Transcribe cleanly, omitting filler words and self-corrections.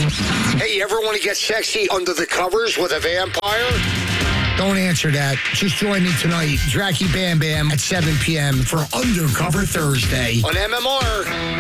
Hey, you ever want to get sexy under the covers with a vampire? Don't answer that. Just join me tonight, Dracky Bam Bam, at 7 p.m. for Undercover Thursday on MMR.